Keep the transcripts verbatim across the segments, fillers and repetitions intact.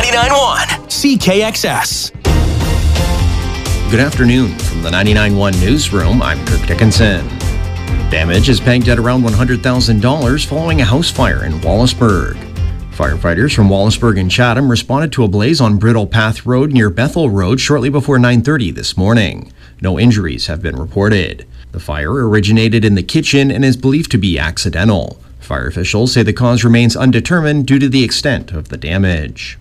ninety-nine point one C K X S. Good afternoon. From the ninety-nine point one newsroom, I'm Kirk Dickinson. Damage is pegged at around one hundred thousand dollars following a house fire in Wallaceburg. Firefighters from Wallaceburg and Chatham responded to a blaze on Brittle Path Road near Bethel Road shortly before nine thirty this morning. No injuries have been reported. The fire originated in the kitchen and is believed to be accidental. Fire officials say the cause remains undetermined due to the extent of the damage.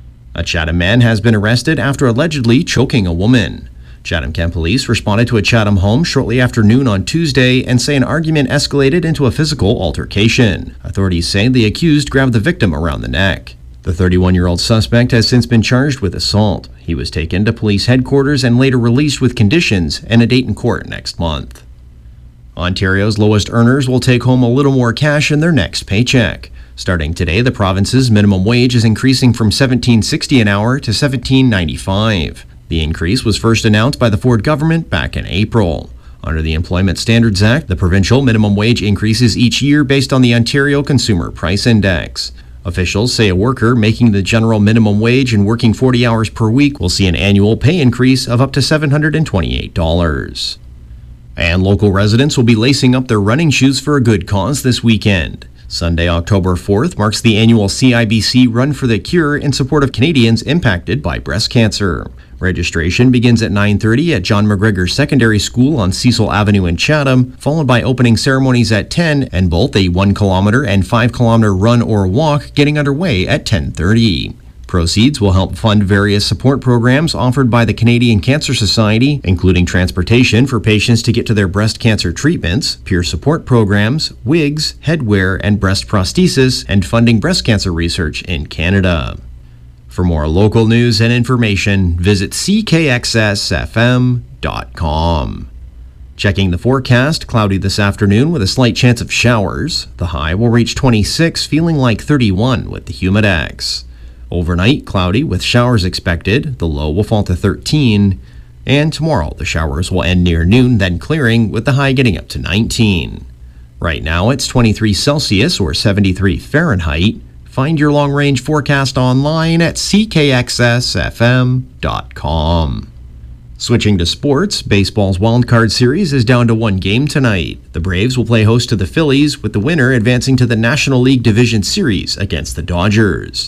A Chatham man has been arrested after allegedly choking a woman. Chatham-Kent police responded to a Chatham home shortly after noon on Tuesday and say an argument escalated into a physical altercation. Authorities say the accused grabbed the victim around the neck. The thirty-one-year-old suspect has since been charged with assault. He was taken to police headquarters and later released with conditions and a date in court next month. Ontario's lowest earners will take home a little more cash in their next paycheck. Starting today, the province's minimum wage is increasing from seventeen sixty an hour to seventeen ninety-five. The increase was first announced by the Ford government back in April. Under the Employment Standards Act, the provincial minimum wage increases each year based on the Ontario Consumer Price Index. Officials say a worker making the general minimum wage and working forty hours per week will see an annual pay increase of up to seven hundred twenty-eight dollars. And local residents will be lacing up their running shoes for a good cause this weekend. Sunday, October fourth, marks the annual C I B C Run for the Cure in support of Canadians impacted by breast cancer. Registration begins at nine thirty at John McGregor Secondary School on Cecil Avenue in Chatham, followed by opening ceremonies at ten and both a one kilometer and five kilometer run or walk getting underway at ten thirty. Proceeds will help fund various support programs offered by the Canadian Cancer Society, including transportation for patients to get to their breast cancer treatments, peer support programs, wigs, headwear, and breast prosthesis, and funding breast cancer research in Canada. For more local news and information, visit C K X S F M dot com. Checking the forecast, cloudy this afternoon with a slight chance of showers. The high will reach twenty-six, feeling like thirty-one with the humidex. Overnight, cloudy with showers expected. The low will fall to thirteen. And tomorrow, the showers will end near noon, then clearing with the high getting up to nineteen. Right now, it's twenty-three Celsius or seventy-three Fahrenheit. Find your long-range forecast online at C K X S F M dot com. Switching to sports, baseball's wildcard series is down to one game tonight. The Braves will play host to the Phillies, with the winner advancing to the National League Division Series against the Dodgers.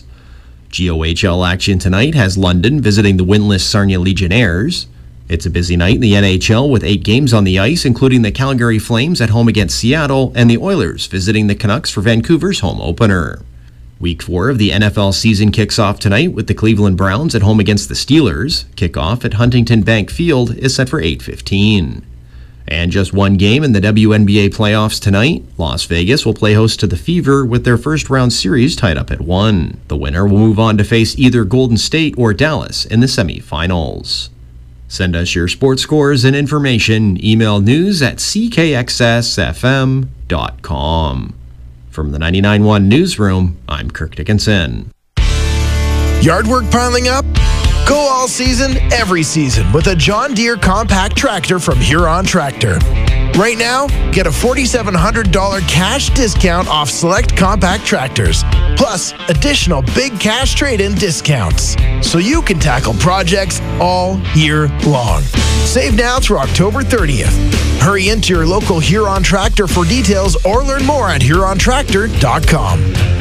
G O H L action tonight has London visiting the winless Sarnia Legionnaires. It's a busy night in the N H L with eight games on the ice, including the Calgary Flames at home against Seattle and the Oilers visiting the Canucks for Vancouver's home opener. Week four of the N F L season kicks off tonight with the Cleveland Browns at home against the Steelers. Kickoff at Huntington Bank Field is set for eight fifteen. And just one game in the W N B A playoffs tonight. Las Vegas will play host to the Fever with their first round series tied up at one. The winner will move on to face either Golden State or Dallas in the semifinals. Send us your sports scores and information. Email news at C K X S F M dot com. From the ninety-nine point one newsroom, I'm Kirk Dickinson. Yard work piling up? Go all season, every season with a John Deere compact tractor from Huron Tractor. Right now, get a four thousand seven hundred dollars cash discount off select compact tractors, plus additional big cash trade-in discounts, so you can tackle projects all year long. Save now through October thirtieth. Hurry into your local Huron Tractor for details or learn more at Huron Tractor dot com.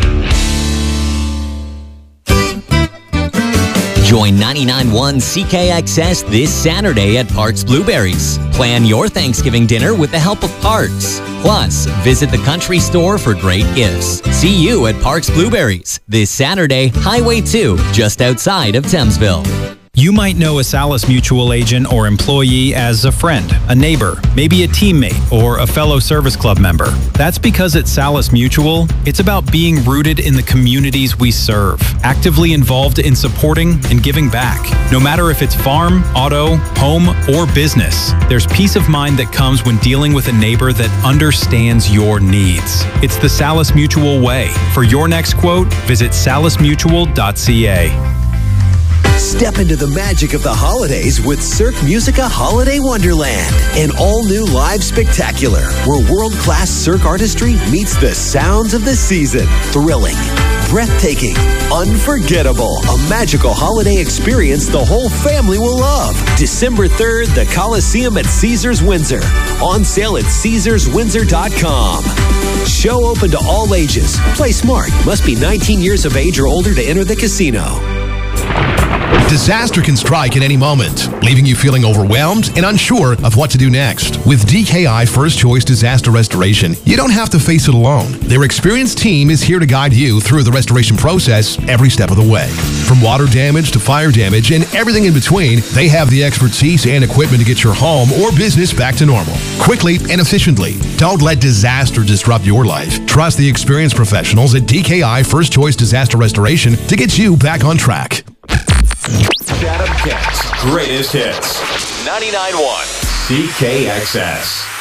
Join ninety-nine point one C K X S this Saturday at Parks Blueberries. Plan your Thanksgiving dinner with the help of Parks. Plus, visit the country store for great gifts. See you at Parks Blueberries this Saturday, Highway two, just outside of Thamesville. You might know a Salus Mutual agent or employee as a friend, a neighbor, maybe a teammate, or a fellow service club member. That's because at Salus Mutual, it's about being rooted in the communities we serve, actively involved in supporting and giving back. No matter if it's farm, auto, home, or business, there's peace of mind that comes when dealing with a neighbor that understands your needs. It's the Salus Mutual way. For your next quote, visit salus mutual dot c a. Step into the magic of the holidays with Cirque Musica Holiday Wonderland, an all-new live spectacular where world-class Cirque artistry meets the sounds of the season. Thrilling, breathtaking, unforgettable, a magical holiday experience the whole family will love. December third, the Coliseum at Caesars Windsor. On sale at Caesars Windsor dot com. Show open to all ages. Play smart. Must be nineteen years of age or older to enter the casino. Disaster can strike at any moment, leaving you feeling overwhelmed and unsure of what to do next. With D K I First Choice Disaster Restoration, you don't have to face it alone. Their experienced team is here to guide you through the restoration process every step of the way. From water damage to fire damage and everything in between, they have the expertise and equipment to get your home or business back to normal, quickly and efficiently. Don't let disaster disrupt your life. Trust the experienced professionals at D K I First Choice Disaster Restoration to get you back on track. Adam Kent's greatest hits. ninety-nine point one C K X S.